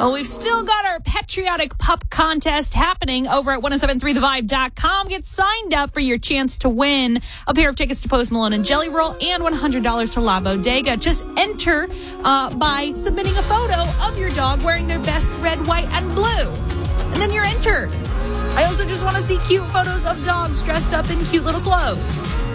Well, we've still got our patriotic pup contest happening over at 1073thevibe.com. Get signed up for your chance to win a pair of tickets to Post Malone and Jelly Roll and $100 to La Bodega. Just enter by submitting a photo of your dog wearing their best red, white, and blue. And then you're entered. I also just want to see cute photos of dogs dressed up in cute little clothes.